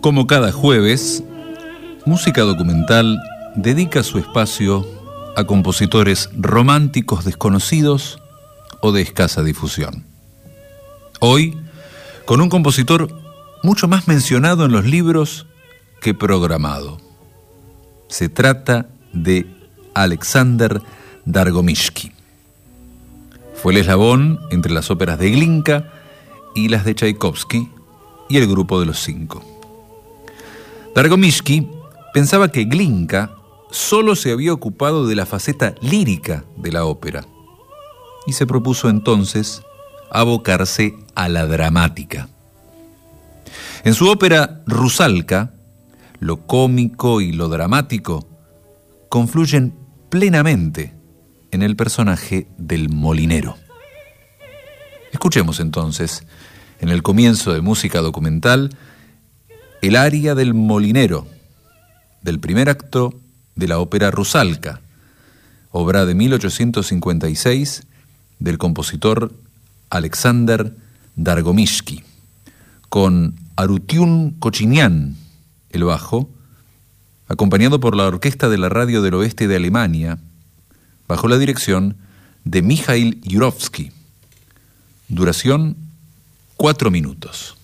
Como cada jueves, Música Documental dedica su espacio a compositores románticos desconocidos o de escasa difusión. Hoy, con un compositor mucho más mencionado en los libros que programado. Se trata de Alexander Dargomishky. Fue el eslabón entre las óperas de Glinka y las de Tchaikovsky y el grupo de los cinco. Dargomishky pensaba que Glinka solo se había ocupado de la faceta lírica de la ópera y se propuso entonces abocarse a la dramática. En su ópera Rusalka, lo cómico y lo dramático confluyen plenamente en el personaje del molinero. Escuchemos entonces, en el comienzo de Música Documental, el aria del molinero, del primer acto de la ópera Rusalka, obra de 1856 del compositor Alexander Dargomishky, con Arutiun Kochinian, el bajo, acompañado por la Orquesta de la Radio del Oeste de Alemania, bajo la dirección de Mikhail Yurovsky. Duración 4 minutos.